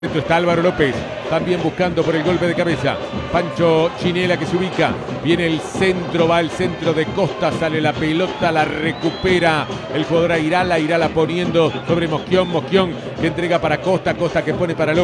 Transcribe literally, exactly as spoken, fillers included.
Está Álvaro López, también buscando por el golpe de cabeza. Pancho Chinela que se ubica. Viene el centro, va el centro de Costa, sale la pelota, la recupera el jugador Airala. Airala poniendo sobre Mosquión. Mosquión que entrega para Costa, Costa que pone para López.